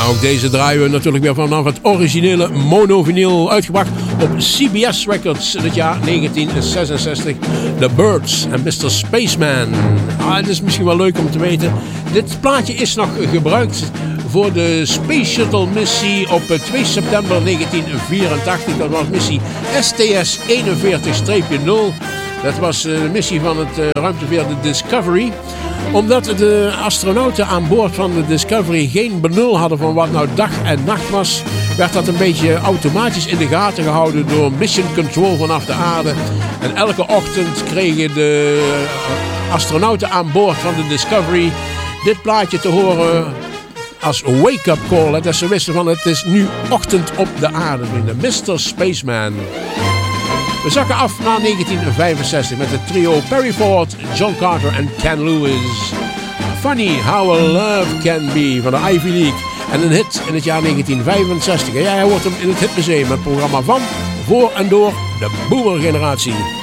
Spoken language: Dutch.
Ook deze draaien we natuurlijk weer vanaf het originele monovinyl, uitgebracht op CBS Records in het jaar 1966. The Byrds en Mr. Spaceman. Het is misschien wel leuk om te weten. Dit plaatje is nog gebruikt voor de Space Shuttle missie op 2 september 1984. Dat was missie STS 41-0. Dat was de missie van het ruimteveer de Discovery. Omdat de astronauten aan boord van de Discovery geen benul hadden van wat nou dag en nacht was, werd dat een beetje automatisch in de gaten gehouden door Mission Control vanaf de aarde. En elke ochtend kregen de astronauten aan boord van de Discovery dit plaatje te horen als wake-up call. Dat ze wisten van het is nu ochtend op de aarde, vrienden. Mr. Spaceman. We zakken af naar 1965 met het trio Perry Ford, John Carter en Ken Lewis. Funny How a Love Can Be van de Ivy League. En een hit in het jaar 1965. En jij hoort hem in het Hitmuseum, het programma van, voor en door de Boomer-generatie.